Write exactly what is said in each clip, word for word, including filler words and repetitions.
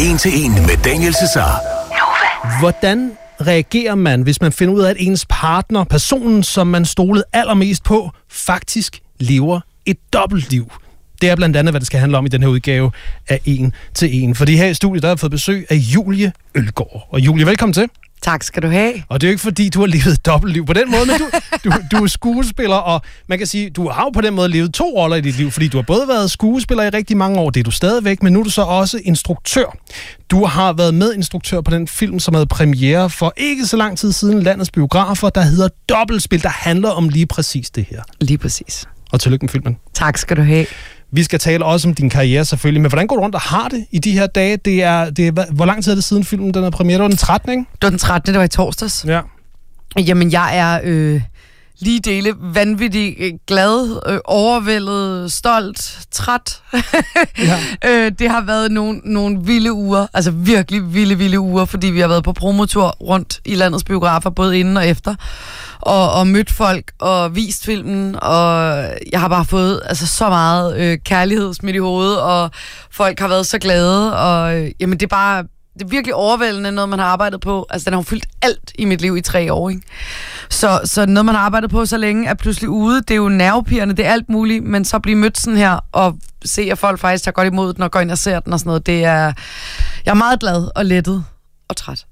En til en med Daniel Cesar. Hvordan reagerer man, hvis man finder ud af, at ens partner, personen, som man stolede allermest på, faktisk lever et dobbeltliv? Det er blandt andet, hvad det skal handle om i den her udgave af En til en. Fordi her i studiet, der har jeg fået besøg af Julie Ølgaard. Og Julie, velkommen til. Tak skal du have. Og det er jo ikke fordi, du har levet et dobbeltliv på den måde, men du, du, du er skuespiller, og man kan sige, du har jo på den måde levet to roller i dit liv, fordi du har både været skuespiller i rigtig mange år, det er du stadigvæk, men nu er du så også instruktør. Du har været medinstruktør på den film, som havde premiere for ikke så lang tid siden, landets biografer, der hedder Dobbeltspil, der handler om lige præcis det her. Lige præcis. Og tillykke med filmen. Tak skal du have. Vi skal tale også om din karriere selvfølgelig, men hvordan går du rundt og har det i de her dage? Det er, det er, hvor lang tid er det siden filmen den er premiere? Det var den trettende, ikke? Det var den trettende, det var i torsdags. Ja. Jamen, jeg er øh, lige dele vanvittigt øh, glad, øh, overvældet, stolt, træt. Ja. øh, det har været nogle, nogle vilde uger, altså virkelig vilde, vilde uger, fordi vi har været på promotur rundt i landets biografer, både inden og efter. Og, og mødt folk og vist filmen, og jeg har bare fået altså, så meget øh, kærlighed smidt i hovedet, og folk har været så glade, og øh, jamen, det er bare det er virkelig overvældende, noget man har arbejdet på. Altså, den har jo fyldt alt i mit liv i tre år, ikke? Så, så noget, man har arbejdet på så længe, er pludselig ude. Det er jo nervepirrende, det er alt muligt, men så blive mødt sådan her, og se, at folk faktisk tager godt imod den, og går ind og ser den og sådan noget, det er... Jeg er meget glad og lettet og træt.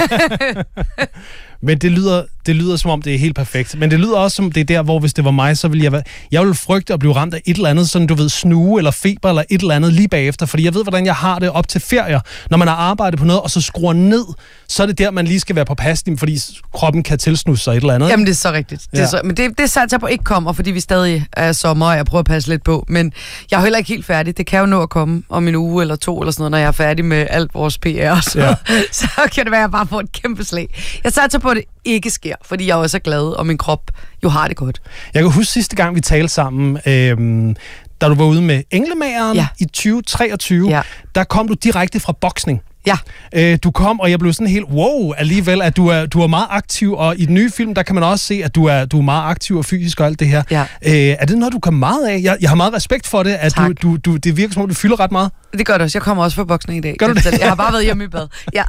Men det lyder, det lyder som om, det er helt perfekt. Men det lyder også som, det er der, hvor hvis det var mig, så ville jeg være... Jeg ville frygte at blive ramt af et eller andet, sådan du ved, snue eller feber eller et eller andet lige bagefter. Fordi jeg ved, hvordan jeg har det op til ferier. Når man har arbejdet på noget, og så skruer ned, så er det der, man lige skal være på påpasselig, fordi kroppen kan tilsnusse sig et eller andet. Jamen, det er så rigtigt. Det er ja. så, men det, det satser jeg på ikke kommer, fordi vi stadig er sommer, og jeg prøver at passe lidt på. Men jeg er heller ikke helt færdig. Det kan jo nå at komme om en uge eller to, eller sådan noget, når jeg er færdig med alt vores P R. Så, ja. så kan det være, at jeg bare får et kæmpe slag. Jeg satser på, at det ikke sker, fordi jeg er også glad, og min krop jo har det godt. Jeg kan huske sidste gang, vi talte sammen, øhm, da du var ude med Englemageren ja. i tyve treogtyve, ja. Der kom du direkte fra boksning. Ja. Øh, du kom, og jeg blev sådan helt wow alligevel, at du er, du er meget aktiv, og i den nye film, der kan man også se, at du er, du er meget aktiv og fysisk og alt det her. Ja. Øh, er det noget, du kan meget af? Jeg, jeg har meget respekt for det, at du, du, du, det virker som om, du fylder ret meget. Det gør det også. Jeg kommer også fra boksning i dag. Gør du det? Jeg har bare været hjemme i bad. Ja,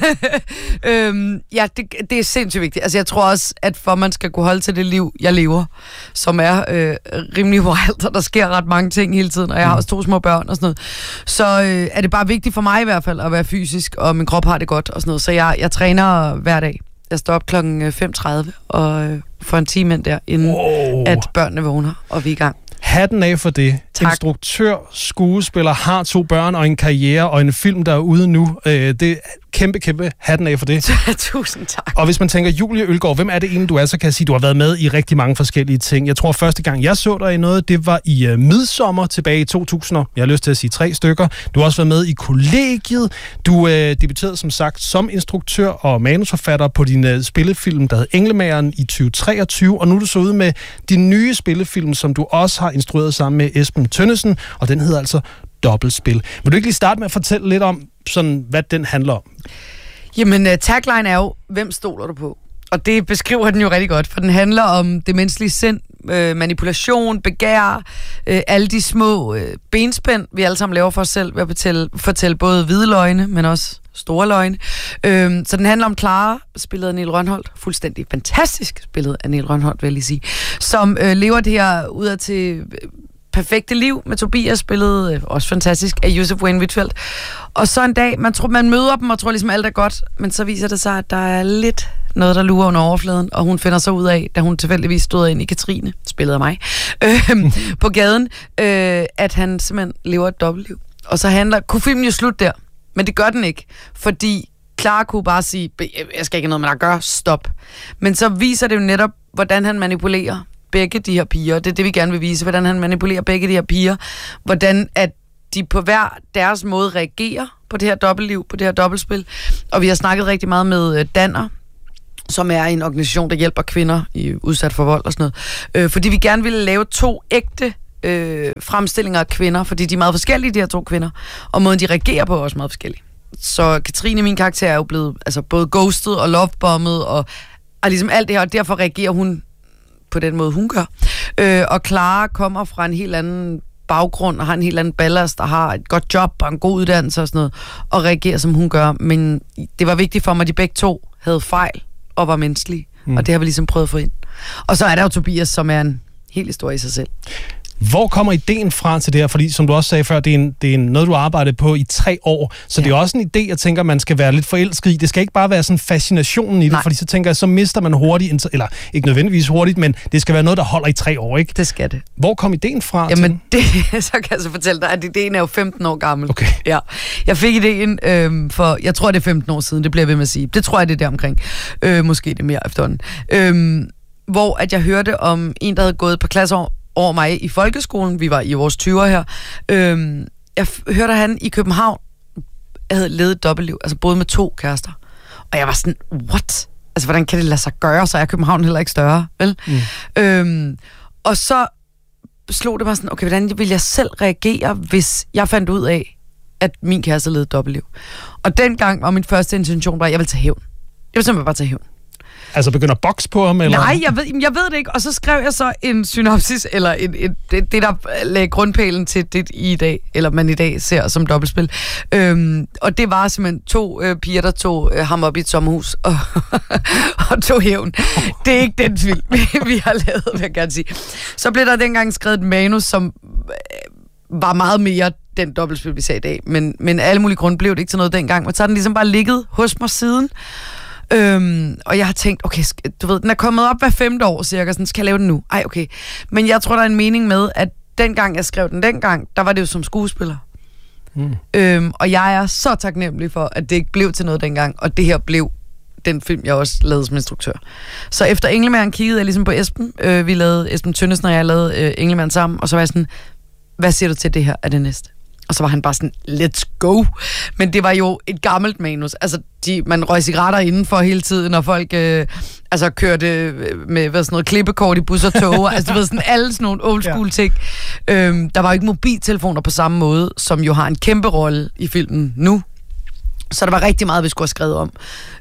øhm, ja det, det er sindssygt vigtigt. Altså, jeg tror også, at for man skal kunne holde til det liv, jeg lever, som er øh, rimelig wild, og der sker ret mange ting hele tiden, og jeg har også to små børn og sådan noget, så øh, er det bare vigtigt for mig i hvert fald at være fysisk, og min krop har det godt og sådan noget. Så jeg, jeg træner hver dag. Jeg står op klokken fem tredive og øh, får en time ind der, inden wow. at børnene vågner, og vi er i gang. Hatten af for det. Tak. Instruktør, skuespiller, har to børn og en karriere og en film, der er ude nu. Øh, det er kæmpe, kæmpe hatten af for det. Tusind tak. Og hvis man tænker, Julie Ølgaard, hvem er det egentlig, du er, så kan jeg sige, du har været med i rigtig mange forskellige ting. Jeg tror, første gang, jeg så dig i noget, det var i uh, Midsommer tilbage i to tusind. Jeg har lyst til at sige tre stykker. Du har også været med i Kollegiet. Du uh, debuterede som sagt som instruktør og manusforfatter på din uh, spillefilm, der hed Englemageren i tyve treogtyve. Og nu er du så ude med din nye spillefilm, som du også har instrueret sammen med Esben Tønnesen, og den hedder altså Dobbeltspil. Vil du ikke lige starte med at fortælle lidt om, sådan, hvad den handler om? Jamen, uh, tagline er jo, hvem stoler du på? Og det beskriver den jo rigtig godt, for den handler om det menneskelige sind, øh, manipulation, begær, øh, alle de små øh, benspænd, vi alle sammen laver for os selv, ved at fortælle, fortælle både hvide løgne, men også store løgne. Øh, så den handler om Clara, spillet af Niel Rønholt, fuldstændig fantastisk spillet af Niel Rønholt, vil jeg lige sige, som øh, lever det her udad til øh, perfekte liv med Tobias, spillet øh, også fantastisk af Josef Wayne-Whitfield. Og så en dag, man tror, man møder dem og tror ligesom alt er godt, men så viser det sig, at der er lidt noget, der lurer under overfladen, og hun finder så ud af, da hun tilfældigvis stod ind i Katrine, spillet af mig, øh, på gaden, øh, at han simpelthen lever et dobbeltliv. Og så handler, kunne filmen jo slutte der, men det gør den ikke, fordi Clara kunne bare sige, jeg skal ikke have noget med dig at gøre, stop. Men så viser det jo netop, hvordan han manipulerer begge de her piger. Det er det, vi gerne vil vise, hvordan han manipulerer begge de her piger, hvordan at de på hver deres måde reagerer på det her dobbeltliv, på det her dobbeltspil. Og vi har snakket rigtig meget med Danner, som er en organisation, der hjælper kvinder i udsat for vold og sådan noget. Øh, fordi vi gerne ville lave to ægte øh, fremstillinger af kvinder, fordi de er meget forskellige, de her to kvinder, og måden de reagerer på er også meget forskellige. Så Katrine, min karakter, er jo blevet altså, både ghostet og lovebombet, og, og ligesom alt det her, og derfor reagerer hun på den måde, hun gør. Øh, og Clara kommer fra en helt anden baggrund, og har en helt anden ballast, og har et godt job, og en god uddannelse og sådan noget, og reagerer, som hun gør. Men det var vigtigt for mig, at de begge to havde fejl, og var menneskelige. Mm. Og det har vi ligesom prøvet at få ind. Og så er der jo Tobias, som er en helt historie i sig selv. Hvor kommer ideen fra til det her? Fordi, som du også sagde før, det er, en, det er en, noget, du har arbejdet på i tre år. Så ja. Det er også en idé, jeg tænker, man skal være lidt forelsket i. Det skal ikke bare være sådan fascinationen i det, Nej. Fordi så tænker jeg, så mister man hurtigt, eller ikke nødvendigvis hurtigt, men det skal være noget, der holder i tre år, ikke? Det skal det. Hvor kom ideen fra? Jamen, det, så kan jeg så fortælle dig, at ideen er jo femten år gammel. Okay. Ja. Jeg fik ideen øhm, for, jeg tror, det er femten år siden, det bliver jeg ved med at sige. Det tror jeg, det er der omkring. Øh, måske det er mere efterhånden. Øhm, hvor at jeg hørte om en, der havde gået på klasseår over mig i folkeskolen. Vi var i vores tyvere her. Øhm, jeg f- hørte han i København, jeg havde levet et dobbeltliv, altså både med to kærester. Og jeg var sådan, what? Altså, hvordan kan det lade sig gøre? Så er København heller ikke større, vel? Mm. Øhm, og så slog det mig sådan, okay, hvordan ville jeg selv reagere, hvis jeg fandt ud af, at min kæreste levede et dobbeltliv? Og dengang var min første intention bare, at jeg ville tage hævn. Jeg ville simpelthen bare tage hævn. Altså begynder at bokse på ham? Eller? Nej, jeg ved, jeg ved det ikke. Og så skrev jeg så en synopsis, eller en, en, det, det, der lagde grundpælen til det i dag, eller man i dag ser som dobbeltspil. Øhm, og det var simpelthen to øh, piger, der tog øh, ham op i et sommerhus og, og tog hævn. Det er ikke den film, vi har lavet, vil jeg gerne sige. Så blev der dengang skrevet et manus, som øh, var meget mere den dobbeltspil, vi ser i dag. Men, men af alle mulige grunde blev det ikke til noget dengang. Men så har den ligesom bare ligget hos mig siden. Øhm, og jeg har tænkt, okay, du ved, den er kommet op hver femte år cirka, sådan, skal jeg lave den nu? Ej, okay. Men jeg tror, der er en mening med, at dengang jeg skrev den dengang, der var det jo som skuespiller. Mm. Øhm, og jeg er så taknemmelig for, at det ikke blev til noget dengang, og det her blev den film, jeg også lavede som instruktør. Så efter Englemand kiggede jeg ligesom på Esben. Øh, vi lavede, Esben Tønnesen og jeg lavede øh, Englemand sammen, og så var jeg sådan, hvad siger du til det her er det næste? Og så var han bare sådan, let's go. Men det var jo et gammelt manus. Altså, de, man røg cigaretter indenfor hele tiden, og folk øh, altså, kørte med hvad, sådan noget klippekort i bus og tog. Altså, du ved, sådan alle sådan nogle old school ting. Ja. Øhm, der var jo ikke mobiltelefoner på samme måde, som jo har en kæmpe rolle i filmen nu. Så der var rigtig meget, vi skulle have skrevet om.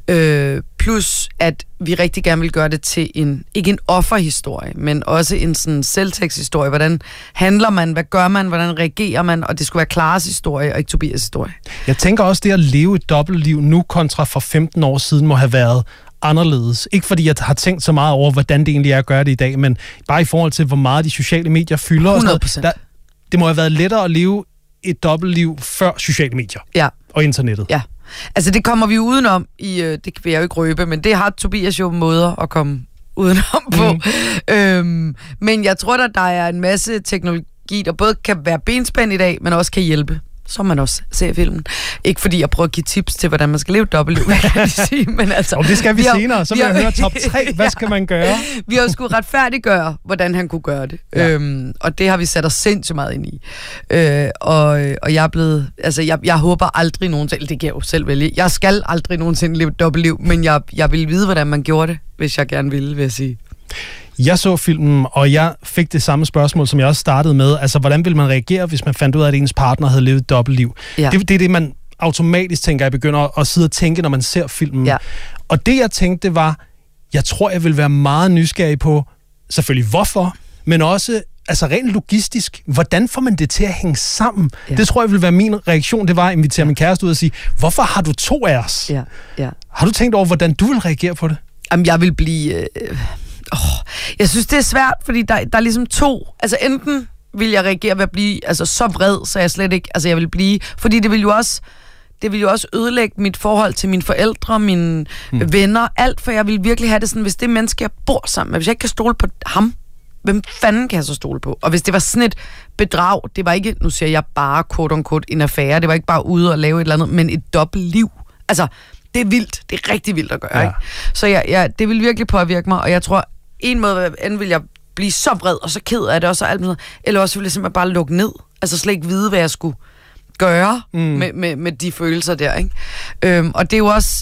Øh, plus, at vi rigtig gerne ville gøre det til en, ikke en offerhistorie, men også en sådan selvteksthistorie. Hvordan handler man? Hvad gør man? Hvordan reagerer man? Og det skulle være Klares historie, og ikke Tobias' historie. Jeg tænker også, det at leve et dobbeltliv nu kontra for femten år siden må have været anderledes. Ikke fordi jeg har tænkt så meget over, hvordan det egentlig er at gøre det i dag, men bare i forhold til, hvor meget de sociale medier fylder. hundrede procent. Der, det må have været lettere at leve et dobbeltliv før sociale medier. Ja. Og internettet. Ja. Altså, det kommer vi udenom i, øh, det vil jeg jo ikke røbe, men det har Tobias jo måder at komme udenom på. Mm. Øhm, men jeg tror, at der er en masse teknologi, der både kan være benspænd i dag, men også kan hjælpe, som man også ser i filmen. Ikke fordi jeg prøver at give tips til, hvordan man skal leve et dobbeltliv, hvad kan jeg sige, men altså... Og det skal vi, vi har, senere, så vil jeg har, høre top tre. Hvad ja, skal man gøre? Vi har jo skulle retfærdiggøre, hvordan han kunne gøre det. Ja. Øhm, og det har vi sat os sindssygt meget ind i. Øh, og, og jeg er blevet... Altså, jeg, jeg håber aldrig nogensinde... Det kan jeg jo selv vælge. Jeg skal aldrig nogensinde leve et dobbeltliv, men jeg, jeg vil vide, hvordan man gjorde det, hvis jeg gerne ville, vil jeg sige. Jeg så filmen, og jeg fik det samme spørgsmål, som jeg også startede med. Altså, hvordan ville man reagere, hvis man fandt ud af, at ens partner havde levet et dobbeltliv? Ja. Det, det er det, man automatisk tænker, jeg begynder at sidde og tænke, når man ser filmen. Ja. Og det, jeg tænkte, var, jeg tror, jeg vil være meget nysgerrig på, selvfølgelig hvorfor, men også altså rent logistisk, hvordan får man det til at hænge sammen? Ja. Det tror jeg vil være min reaktion, det var at invitere min kæreste ud og sige, hvorfor har du to af os? Ja. Ja. Har du tænkt over, hvordan du vil reagere på det? Jamen, jeg vil blive... Øh... Oh, jeg synes, det er svært, fordi der, der er ligesom to. Altså enten vil jeg reagere ved at blive altså, så vred, så jeg slet ikke... Altså jeg vil blive... Fordi det vil jo også, det vil jo også ødelægge mit forhold til mine forældre, mine mm. venner, alt. For jeg vil virkelig have det sådan, hvis det menneske, jeg bor sammen med, hvis jeg ikke kan stole på ham, hvem fanden kan jeg så stole på? Og hvis det var sådan et bedrag, det var ikke, nu siger jeg bare quote on quote, en affære, det var ikke bare ude og lave et eller andet, men et dobbelt liv. Altså, det er vildt. Det er rigtig vildt at gøre, ja. Ikke? Så jeg, jeg, det vil virkelig påvirke mig, og jeg tror, en måde, enten vil jeg blive så vred, og så ked af det, og så alt med, eller også vil jeg simpelthen bare lukke ned. Altså slet ikke vide, hvad jeg skulle gøre mm. med, med, med de følelser der, ikke? Øhm, og det er jo også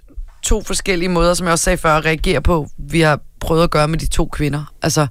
to forskellige måder, som jeg også sagde før, at reagere på, vi har prøvet at gøre med de to kvinder. Altså,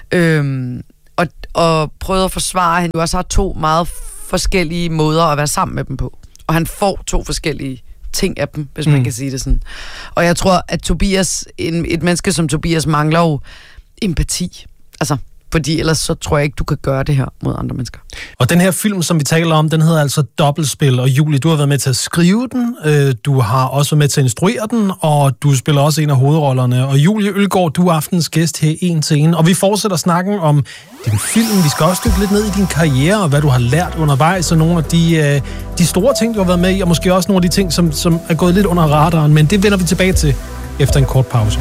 øhm, og, og prøvet at forsvare, at han jo også har to meget forskellige måder at være sammen med dem på. Og han får to forskellige ting af dem, hvis mm. man kan sige det sådan. Og jeg tror, at Tobias, en, et menneske som Tobias, mangler jo empati. Altså, Fordi ellers så tror jeg ikke, du kan gøre det her mod andre mennesker. Og den her film, som vi taler om, den hedder altså Dobbeltspil. Og Julie, du har været med til at skrive den, du har også været med til at instruere den, og du spiller også en af hovedrollerne. Og Julie Ølgaard, du er aftens gæst her en til en. Og vi fortsætter snakken om din film. Vi skal også dykke lidt ned i din karriere, og hvad du har lært undervejs, og nogle af de, de store ting, du har været med i, og måske også nogle af de ting, som, som er gået lidt under radaren. Men det vender vi tilbage til efter en kort pause.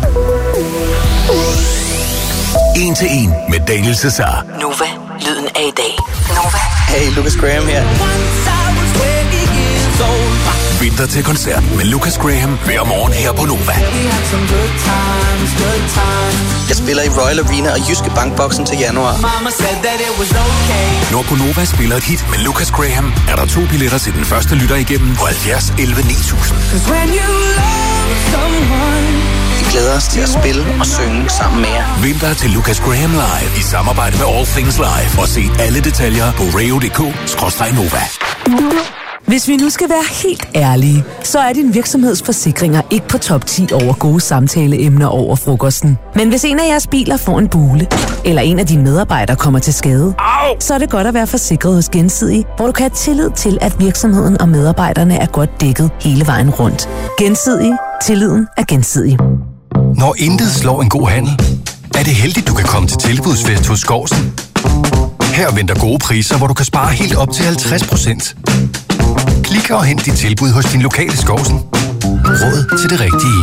En til en med Daniel Cesar. Nova, lyden af i dag. Nova. Hey, Lucas Graham her. Vinter til koncert med Lucas Graham hver morgen her på Nova. Jeg spiller i Royal Arena og Jyske Bankboksen til januar. Når Nova spiller et hit med Lucas Graham, er der to billetter til den første lytter igennem på halvfjerds elleve ni tusind. Vi glæder os til at spille og synge sammen med jer. Vinter til Lucas Graham Live i samarbejde med All Things Live. Og se alle detaljer på radio punktum d k skråstreg nova. Hvis vi nu skal være helt ærlige, så er din virksomhedsforsikringer ikke på top ti over gode samtaleemner over frokosten. Men hvis en af jeres biler får en bule, eller en af dine medarbejdere kommer til skade, Au! så er det godt at være forsikret hos Gensidige, hvor du kan have tillid til, at virksomheden og medarbejderne er godt dækket hele vejen rundt. Gensidige. Tilliden er gensidig. Når intet slår en god handel, er det heldigt, du kan komme til tilbudsfest hos Skovsen. Her venter gode priser, hvor du kan spare helt op til halvtreds procent. Klik og hent dit tilbud hos din lokale Skovsen. Råd til det rigtige.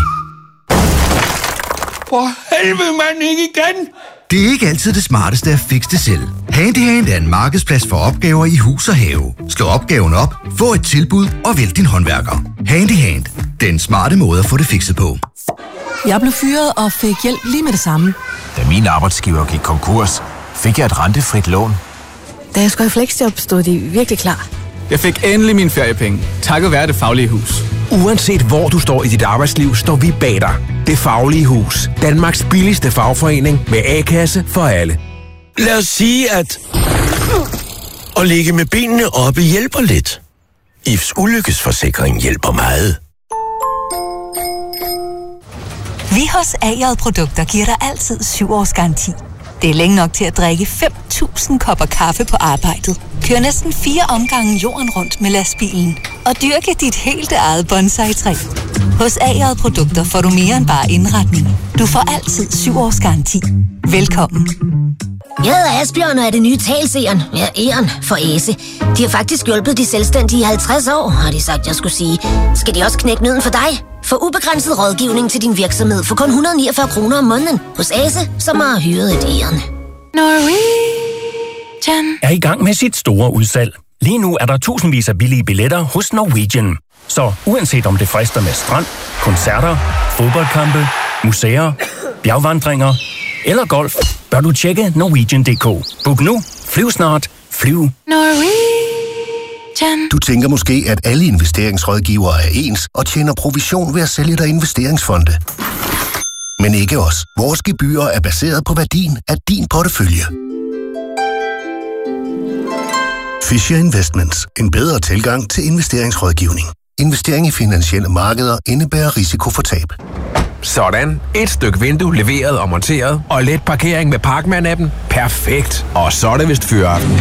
For helvede, mand, ikke igen! Det er ikke altid det smarteste at fikse det selv. Handyhand er en markedsplads for opgaver i hus og have. Slå opgaven op, få et tilbud og vælg din håndværker. Handyhand. Den smarte måde at få det fikset på. Jeg blev fyret og fik hjælp lige med det samme. Da min arbejdsgiver gik konkurs, fik jeg et rentefrit lån. Da jeg skulle i fleksjob, stod de virkelig klar. Jeg fik endelig mine feriepenge, takket være Det Faglige Hus. Uanset hvor du står i dit arbejdsliv, står vi bag dig. Det Faglige Hus. Danmarks billigste fagforening med A-kasse for alle. Lad os sige, at at ligge med benene oppe hjælper lidt. I F's ulykkesforsikring hjælper meget. Vi hos A J Produkter giver dig altid syv års garanti. Det er længe nok til at drikke fem tusind kopper kaffe på arbejdet. Kør næsten fire omgange jorden rundt med lastbilen. Og dyrke dit helt eget bonsai-træ. Hos A J Produkter får du mere end bare indretning. Du får altid syv års garanti. Velkommen. Jeg hedder Asbjørn og er det nye talseren. Ja, æren for Æse. De har faktisk hjulpet de selvstændige i halvtreds år, har de sagt, jeg skulle sige. Skal de også knække nøden for dig? Få ubegrænset rådgivning til din virksomhed for kun et hundrede og niogfyrre kroner om måneden hos Ase, som har hyret et æren. Norwegian er i gang med sit store udsalg. Lige nu er der tusindvis af billige billetter hos Norwegian. Så uanset om det frister med strand, koncerter, fodboldkampe, museer, bjergvandringer eller golf, bør du tjekke Norwegian punktum d k. Book nu, flyv snart, flyv. Norwegian. Du tænker måske, at alle investeringsrådgivere er ens og tjener provision ved at sælge dig investeringsfonde. Men ikke os. Vores gebyrer er baseret på værdien af din portefølje. Fisher Investments. En bedre tilgang til investeringsrådgivning. Investering i finansielle markeder indebærer risiko for tab. Sådan. Et stykke vindue leveret og monteret, og let parkering med Parkman-appen. Perfekt. Og så er det vist fyraften.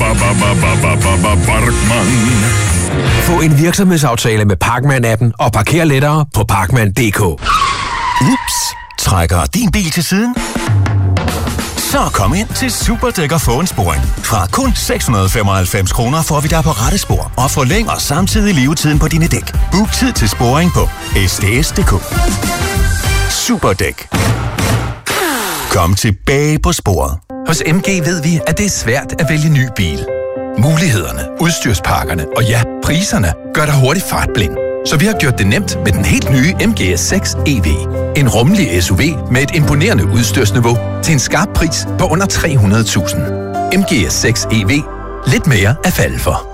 Få en virksomhedsaftale med Parkman-appen og parker lettere på Parkman punktum d k. Ups. Trækker din bil til siden? Så kom ind til Superdæk og få en sporing. Fra kun seks hundrede og femoghalvfems kroner får vi dig på rette spor og forlænger samtidig levetiden på dine dæk. Book tid til sporing på s d s punktum d k. Superdæk. Kom tilbage på sporet. Hos M G ved vi, at det er svært at vælge ny bil. Mulighederne, udstyrspakkerne og ja, priserne gør dig hurtigt fartblind. Så vi har gjort det nemt med den helt nye M G S seks E V. En rummelig S U V med et imponerende udstyrsniveau til en skarp pris på under tre hundrede tusind. M G S seks E V. Lidt mere at falde for.